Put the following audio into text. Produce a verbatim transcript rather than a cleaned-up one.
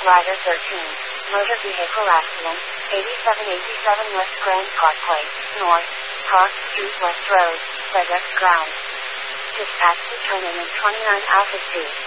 Rider thirteen, motor vehicle accident, eighty-seven eighty-seven West Grand Parkway, North, Park Street West Road, FedEx Ground. Dispatch determinant twenty-nine Alpha C.